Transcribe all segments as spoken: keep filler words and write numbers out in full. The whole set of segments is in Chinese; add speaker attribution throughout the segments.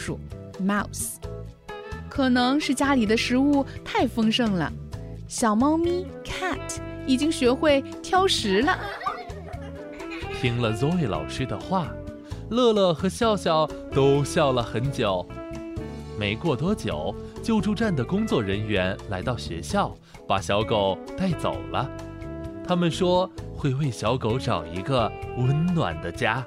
Speaker 1: 鼠 mouse。 可能是家里的食物太丰盛了，小猫咪 cat 已经学会挑食了。
Speaker 2: 听了 Zoe 老师的话，乐乐和笑笑都笑了很久。没过多久，救助站的工作人员来到学校，把小狗带走了。他们说会为小狗找一个温暖的家。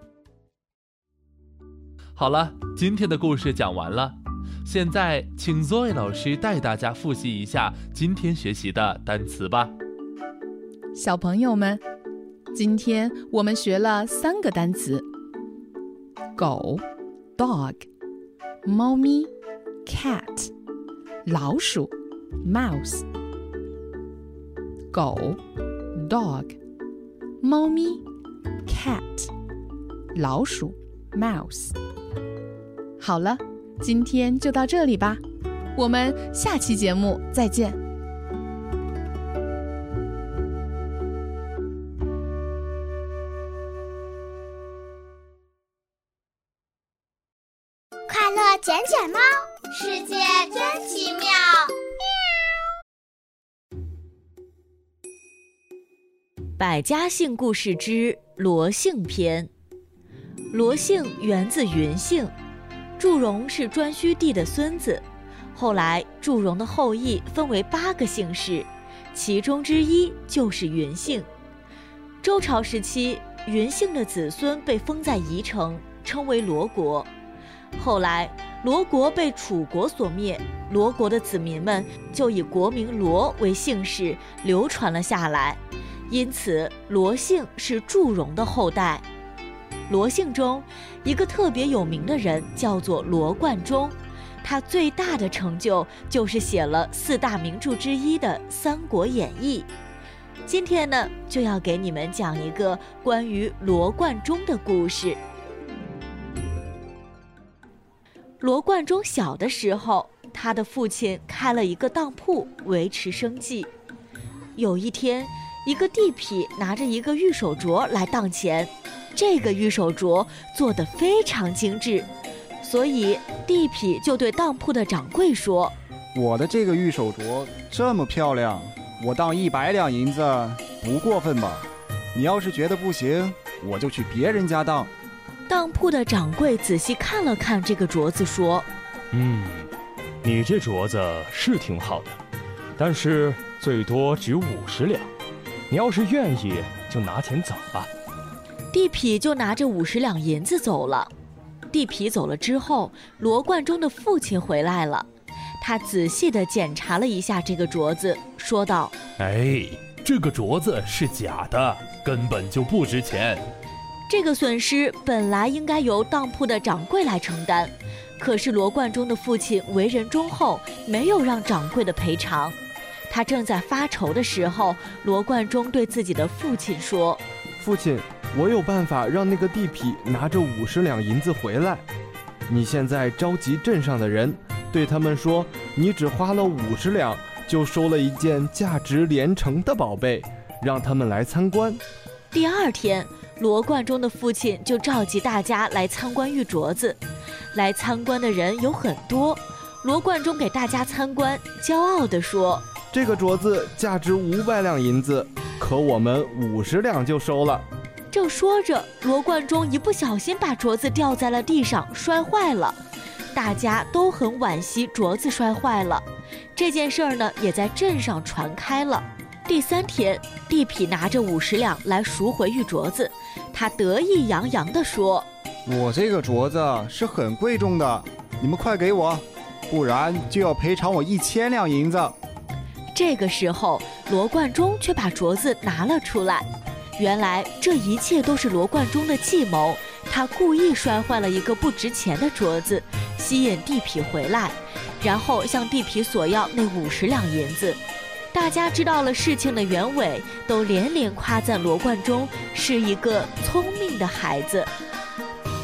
Speaker 2: 好了，今天的故事讲完了。现在请 Zoe 老师带大家复习一下今天学习的单词吧。
Speaker 1: 小朋友们，今天我们学了三个单词：狗 dog， 猫咪 cat， 老鼠 mouse。 狗 dog， 猫咪 cat， 老鼠 mouse。 好了，今天就到这里吧，我们下期节目再见。
Speaker 3: 快乐捡捡猫，世界真奇妙。
Speaker 4: 百家姓故事之罗姓篇。罗姓源自云姓，祝融是颛顼帝的孙子，后来祝融的后裔分为八个姓氏，其中之一就是云姓。周朝时期，云姓的子孙被封在宜城，称为罗国。后来罗国被楚国所灭，罗国的子民们就以国名罗为姓氏流传了下来，因此罗姓是祝融的后代。罗姓中一个特别有名的人叫做罗贯中，他最大的成就就是写了四大名著之一的《三国演义》。今天呢，就要给你们讲一个关于罗贯中的故事。罗贯中小的时候，他的父亲开了一个当铺维持生计。有一天，一个地痞拿着一个玉手镯来当钱，这个玉手镯做得非常精致，所以地痞就对当铺的掌柜说：
Speaker 5: 我的这个玉手镯这么漂亮，我当一百两银子不过分吧？你要是觉得不行，我就去别人家当。
Speaker 4: 当铺的掌柜仔细看了看这个镯子，说：
Speaker 6: 嗯，你这镯子是挺好的，但是最多值五十两，你要是愿意就拿钱走吧。
Speaker 4: 地痞就拿着五十两银子走了。地痞走了之后，罗贯中的父亲回来了，他仔细地检查了一下这个镯子，说道：
Speaker 2: 哎，这个镯子是假的，根本就不值钱。
Speaker 4: 这个损失本来应该由当铺的掌柜来承担，可是罗贯中的父亲为人忠厚，没有让掌柜的赔偿。他正在发愁的时候，罗贯中对自己的父亲说：
Speaker 7: 父亲，我有办法让那个地痞拿着五十两银子回来。你现在召集镇上的人，对他们说，你只花了五十两就收了一件价值连城的宝贝，让他们来参观。
Speaker 4: 第二天，罗贯中的父亲就召集大家来参观玉镯子。来参观的人有很多，罗贯中给大家参观，骄傲地说：
Speaker 7: 这个镯子价值五百两银子，可我们五十两就收了。
Speaker 4: 正说着，罗贯中一不小心把镯子掉在了地上，摔坏了。大家都很惋惜镯子摔坏了，这件事儿呢也在镇上传开了。第三天，地痞拿着五十两来赎回玉镯子，他得意洋洋地说：
Speaker 5: 我这个镯子是很贵重的，你们快给我，不然就要赔偿我一千两银子。
Speaker 4: 这个时候，罗贯中却把镯子拿了出来。原来这一切都是罗贯中的计谋，他故意摔坏了一个不值钱的镯子，吸引地痞回来，然后向地痞索要那五十两银子。大家知道了事情的原委，都连连夸赞罗贯中是一个聪明的孩子。